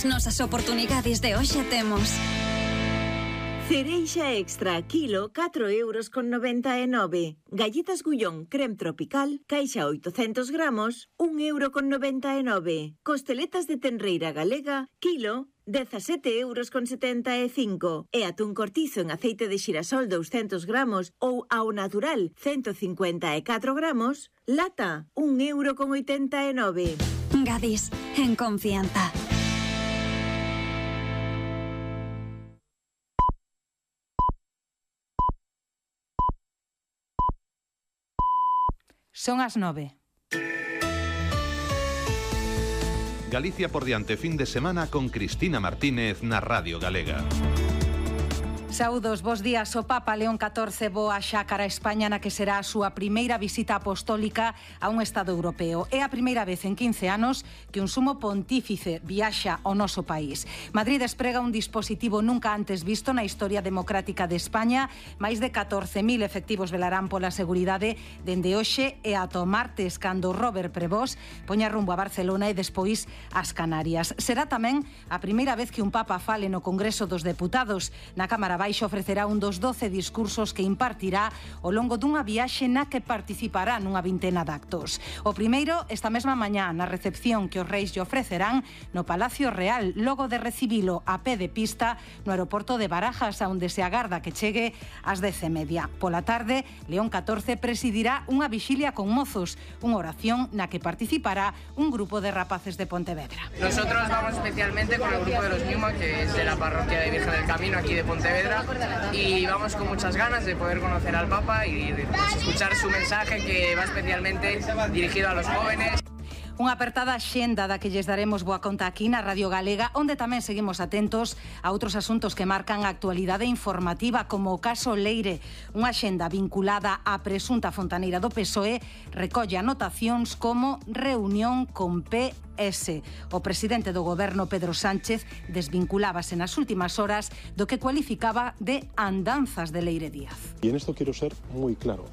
as nosas oportunidades de hoxe temos. Cereixa extra, kilo, 4,99 €. Galletas Gullón, creme tropical, caixa 800 gramos, 1,99 €. Costeletas de tenreira galega, kilo, 17,75 €. E atún cortizo en aceite de xirasol 200 gramos ou ao natural 154 gramos, lata, 1,89 €. Gadis, en confianza. Son as 9. Galicia por diante fin de semana con Cristina Martínez na Radio Galega. Saúdos, bos días. O Papa León XIV voa xa cara a España na que será a súa primeira visita apostólica a un Estado europeo. É a primeira vez en 15 anos que un sumo pontífice viaxa ao noso país. Madrid desprega un dispositivo nunca antes visto na historia democrática de España. Máis de 14.000 efectivos velarán pola seguridade dende hoxe e ata o martes, cando Robert Prevost poña rumbo a Barcelona e despois ás Canarias. Será tamén a primeira vez que un Papa fale no Congreso dos Deputados. Na Cámara Baixo ofrecerá un dos 12 discursos que impartirá ao longo dunha viaxe na que participará nunha vintena de actos. O primeiro, esta mesma mañá, na recepción que os reis lle ofrecerán no Palacio Real, logo de recibilo a pé de pista no aeroporto de Barajas, onde se agarda que chegue ás 10:30. Pola tarde, León XIV presidirá unha vixilia con mozos, unha oración na que participará un grupo de rapaces de Pontevedra. Nosotros vamos especialmente con el grupo de los Newman, que es de la parroquia de Virgen del Camino aquí de Pontevedra, y vamos con muchas ganas de poder conocer al Papa y escuchar su mensaje, que va especialmente dirigido a los jóvenes. Unha apertada xenda da que lles daremos boa conta aquí na Radio Galega, onde tamén seguimos atentos a outros asuntos que marcan a actualidade informativa, como o caso Leire. Unha xenda vinculada á presunta fontaneira do PSOE recolle anotacións como reunión con PS. O presidente do goberno, Pedro Sánchez, desvinculábase nas últimas horas do que cualificaba de andanzas de Leire Díaz. Y en esto quiero ser muy claro.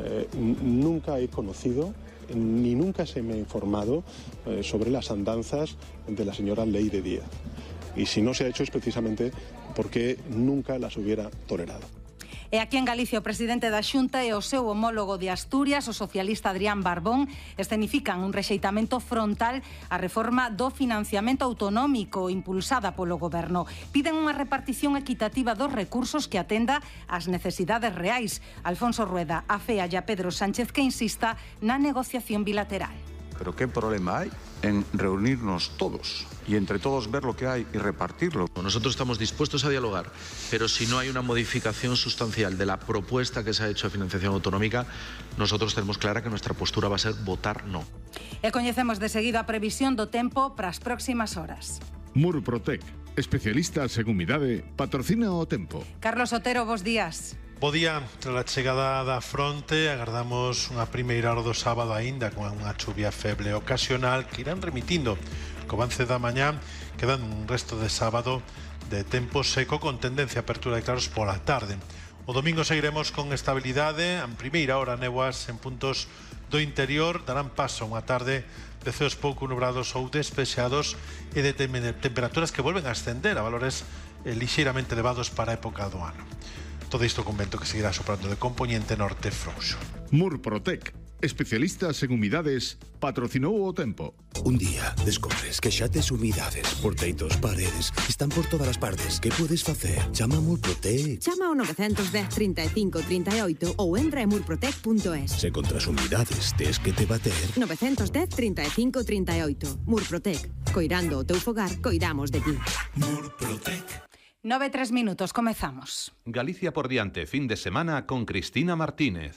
Nunca he conocido ni nunca se me ha informado sobre las andanzas de la señora Leire Díaz. Y si no se ha hecho es precisamente porque nunca las hubiera tolerado. E aquí en Galicia o presidente da Xunta e o seu homólogo de Asturias, o socialista Adrián Barbón, escenifican un rexeitamento frontal á reforma do financiamento autonómico impulsada polo goberno. Piden unha repartición equitativa dos recursos que atenda ás necesidades reais. Alfonso Rueda afea a Pedro Sánchez que insista na negociación bilateral. Pero ¿qué problema hay en reunirnos todos y entre todos ver lo que hay y repartirlo? Nosotros estamos dispuestos a dialogar, pero si no hay una modificación sustancial de la propuesta que se ha hecho de financiación autonómica, nosotros tenemos clara que nuestra postura va a ser votar no. E coñecemos de seguido a previsión do tempo para as próximas horas. Murprotec, especialistas en humidade, patrocina o tempo. Carlos Otero, bos días. Bo día, tras a chegada da fronte agardamos unha primeira hora do sábado aínda con unha chuvia feble ocasional que irán remitindo co avance da mañá, quedando un resto de sábado de tempo seco con tendencia a apertura de claros pola tarde. O domingo seguiremos con estabilidade, en primeira hora néboas en puntos do interior darán paso a unha tarde de ceos pouco nubrados ou despexados e de temperaturas que volven a ascender a valores lixeiramente elevados para a época do ano. Todo isto con vento que seguirá soprando de componente norte frouxo. Murprotec, especialistas en humidades, patrocinou o tempo. Un día descobres que xa tes humidades por teitos, paredes, están por todas as partes. Que podes facer? Chama a Murprotec. Chama ao 910 35 38 ou entra en murprotec.es. Se contra as humidades tes que te bater. 910 35 38. Murprotec. Coirando o teu fogar, coiramos de ti. Murprotec. 9:03 minutos, comezamos. Galicia por diante fin de semana con Cristina Martínez.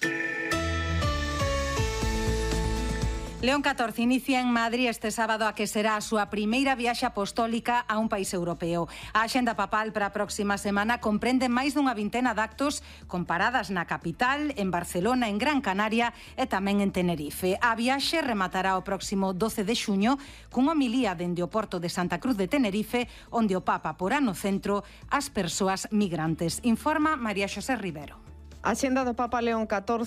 León XIV inicia en Madrid este sábado a que será a súa primeira viaxe apostólica a un país europeo. A axenda papal para a próxima semana comprende máis dunha vintena de actos con paradas na capital, en Barcelona, en Gran Canaria e tamén en Tenerife. A viaxe rematará o próximo 12 de xuño cunha homilía dende o porto de Santa Cruz de Tenerife, onde o Papa porá no centro as persoas migrantes. Informa María Xosé Rivero. A axenda do Papa León XIV